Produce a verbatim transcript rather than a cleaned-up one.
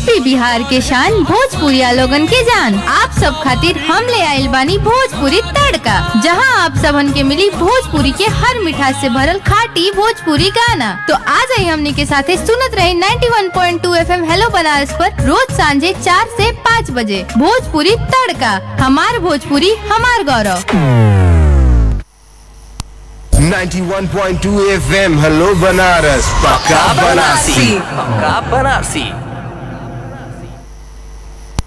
UP Bihar के शान भोजपुरिया लोगन के जान। आप सब खातिर हम ले आइल बानी भोजपुरी तड़का, जहां आप सबन के मिली भोजपुरी के हर मिठास से भरल खाटी भोजपुरी गाना। तो आ जाए हमने के साथे सुनत रहे इक्यानवे पॉइंट दो एफ एम हेलो बनारस पर रोज सांझे चार से पाँच बजे। भोजपुरी तड़का, हमार भोजपुरी हमार गौरव। इक्यानवे पॉइंट दो एफ एम हेलो बनारस, पक्का बनारसी, पक्का बनारसी।